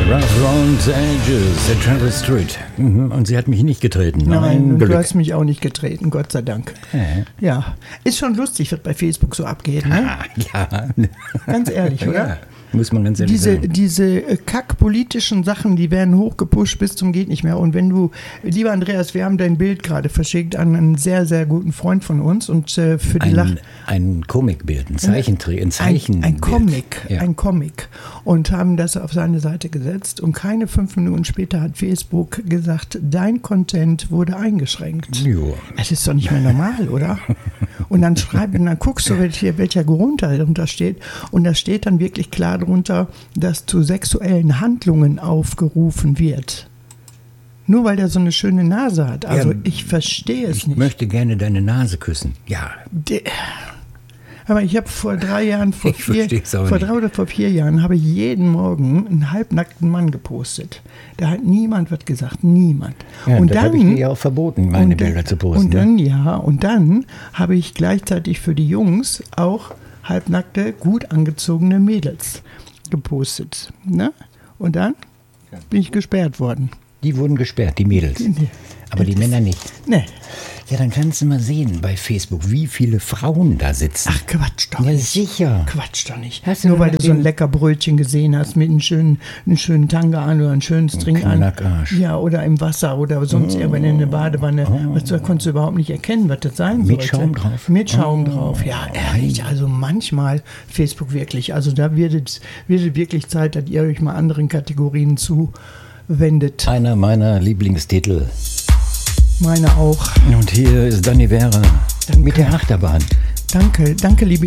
Rough Round Edges, at Travis Street. Und sie hat mich nicht getreten. Nein, und du hast mich auch nicht getreten, Gott sei Dank. Ja, ist schon lustig, was bei Facebook so abgeht, ne? Ja. Ganz ehrlich, oder? Ja. Muss man ganz ehrlich sagen. Diese kackpolitischen Sachen, die werden hochgepusht bis zum geht nicht mehr. Und wenn du, lieber Andreas, wir haben dein Bild gerade verschickt an einen sehr, sehr guten Freund von uns und für die ein Comicbild, ein Zeichentrick, ein Zeichenbild. Ein Comic. Und haben das auf seine Seite gesetzt und keine 5 Minuten später hat Facebook gesagt, dein Content wurde eingeschränkt. Jo. Das ist doch nicht mehr normal, oder? Und dann guckst du, welcher Grund darunter steht. Und da steht dann wirklich klar darunter, dass zu sexuellen Handlungen aufgerufen wird. Nur weil der so eine schöne Nase hat. Also ich verstehe es nicht. Ich möchte gerne deine Nase küssen. Ja. Aber ich habe vor 3 Jahren, vor 3 oder vor 4 Jahren, habe ich jeden Morgen einen halbnackten Mann gepostet. Da hat niemand was gesagt, niemand. Ja, und dann habe ich dir ja auch verboten, meine Bilder zu posten. Und dann habe ich gleichzeitig für die Jungs auch halbnackte, gut angezogene Mädels gepostet. Ne? Und dann bin ich gesperrt worden. Die wurden gesperrt, die Mädels. Aber die Männer nicht. Ne. Ja, dann kannst du mal sehen bei Facebook, wie viele Frauen da sitzen. Ach, Quatsch doch ja, nicht. sicher. Quatsch doch nicht. Nur weil du so ein lecker Brötchen gesehen hast mit einem schönen Tanga an oder einen schönen String an. Knackarsch. Ja, oder im Wasser oder sonst irgendwann in der Badewanne. Da konntest du überhaupt nicht erkennen, was das sein sollte. Mit Schaum drauf? Mit Schaum drauf, ja, ehrlich. Also manchmal Facebook wirklich. Also da wird es wirklich Zeit, dass ihr euch mal anderen Kategorien zuwendet. Einer meiner Lieblingstitel. Meine auch. Und hier ist Danny Vera mit der Achterbahn. Danke, liebe